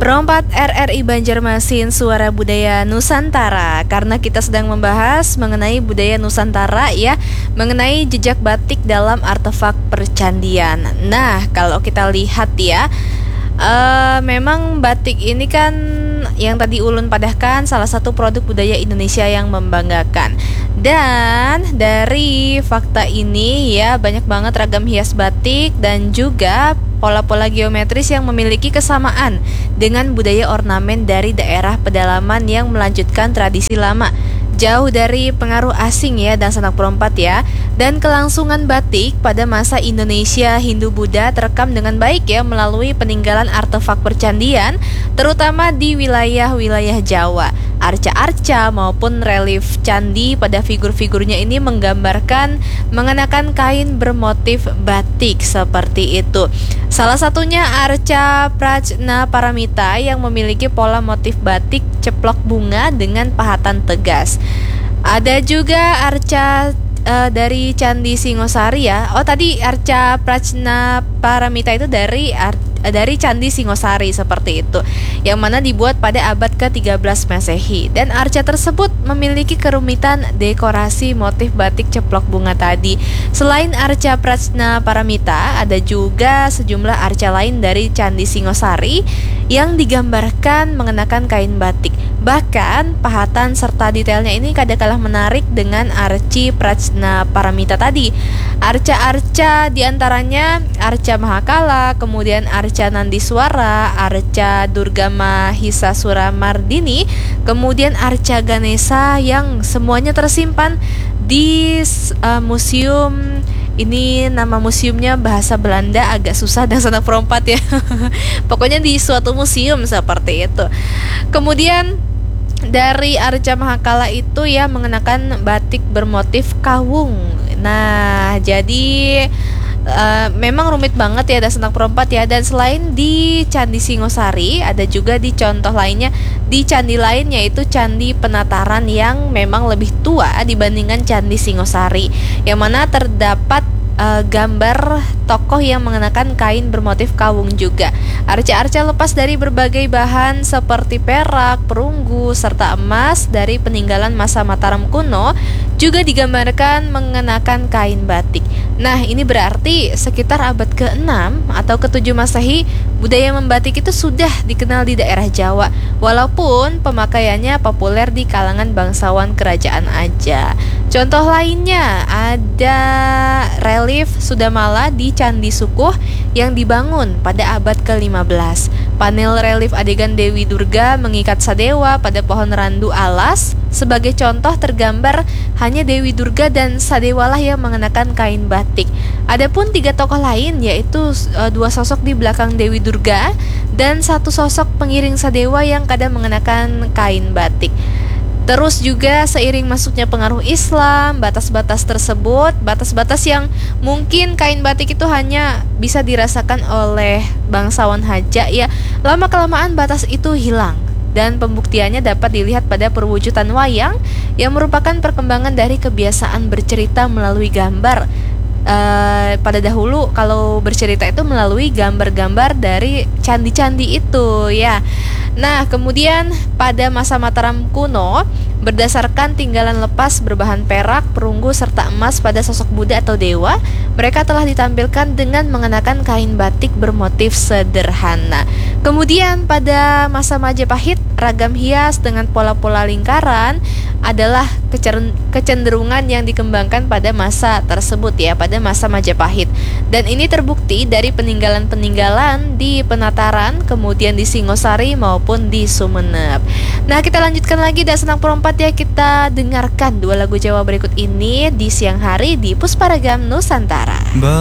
Perompat RRI Banjarmasin Suara Budaya Nusantara. Karena kita sedang membahas mengenai budaya Nusantara ya, mengenai jejak batik dalam artefak percandian. Nah, kalau kita lihat ya, memang batik ini kan yang tadi Ulun padahkan salah satu produk budaya Indonesia yang membanggakan. Dan dari fakta ini ya, banyak banget ragam hias batik dan juga pola-pola geometris yang memiliki kesamaan dengan budaya ornamen dari daerah pedalaman yang melanjutkan tradisi lama. Jauh dari pengaruh asing ya dan sanak perompat ya. Dan kelangsungan batik pada masa Indonesia Hindu-Buddha terekam dengan baik ya melalui peninggalan artefak percandian, terutama di wilayah-wilayah Jawa. Arca-arca maupun relief candi pada figur-figurnya ini menggambarkan mengenakan kain bermotif batik seperti itu. Salah satunya arca Prajna Paramita yang memiliki pola motif batik ceplok bunga dengan pahatan tegas. Ada juga arca dari Candi Singosari ya. Oh tadi arca Prajna Paramita itu dari Candi Singosari seperti itu, yang mana dibuat pada abad ke-13 Masehi. Dan arca tersebut memiliki kerumitan dekorasi motif batik ceplok bunga tadi. Selain arca Prajna Paramita, ada juga sejumlah arca lain dari Candi Singosari yang digambarkan mengenakan kain batik. Bahkan pahatan serta detailnya ini kadang-kala menarik dengan arci Prajna Paramita tadi. Arca-arca diantaranya arca Mahakala, kemudian arca Nandiswara, arca Durga Mahisasura Mardini, kemudian arca Ganesha yang semuanya tersimpan di museum. Ini nama museumnya bahasa Belanda agak susah dan sanak perompat ya. Pokoknya di suatu museum seperti itu. Kemudian dari arca Mahakala itu ya mengenakan batik bermotif kawung. Nah, jadi memang rumit banget ya dan sanak perompat ya. Dan selain di Candi Singosari, ada juga di contoh lainnya di candi lain, yaitu Candi Penataran yang memang lebih tua dibandingkan Candi Singosari, yang mana terdapat gambar tokoh yang mengenakan kain bermotif kawung juga. Arca-arca lepas dari berbagai bahan seperti perak, perunggu, serta emas dari peninggalan masa Mataram kuno juga digambarkan mengenakan kain batik. Nah, ini berarti sekitar abad ke-6 atau ke-7 Masehi, budaya membatik itu sudah dikenal di daerah Jawa, walaupun pemakaiannya populer di kalangan bangsawan kerajaan aja. Contoh lainnya ada relief Sudamala di Candi Sukuh yang dibangun pada abad ke-15. Panel relief adegan Dewi Durga mengikat Sadewa pada pohon randu alas. Sebagai contoh tergambar hanya Dewi Durga dan Sadewalah yang mengenakan kain batik. Adapun 3 tokoh lain, yaitu 2 sosok di belakang Dewi Durga dan 1 sosok pengiring Sadewa yang kadang mengenakan kain batik. Terus juga seiring masuknya pengaruh Islam, batas-batas tersebut, batas-batas yang mungkin kain batik itu hanya bisa dirasakan oleh bangsawan Haja ya, lama-kelamaan batas itu hilang. Dan pembuktiannya dapat dilihat pada perwujudan wayang yang merupakan perkembangan dari kebiasaan bercerita melalui gambar. Pada dahulu kalau bercerita itu melalui gambar-gambar dari candi-candi itu ya. Nah, kemudian pada masa Mataram kuno, berdasarkan tinggalan lepas berbahan perak, perunggu, serta emas pada sosok Buddha atau dewa, mereka telah ditampilkan dengan mengenakan kain batik bermotif sederhana. Kemudian pada masa Majapahit, ragam hias dengan pola-pola lingkaran adalah kecenderungan yang dikembangkan pada masa tersebut ya, pada masa Majapahit. Dan ini terbukti dari peninggalan-peninggalan di Penataran, kemudian di Singosari maupun di Sumeneb. Nah, kita lanjutkan lagi dan sanak perompat ya, kita dengarkan 2 lagu Jawa berikut ini di siang hari di Pusparagam Nusantara.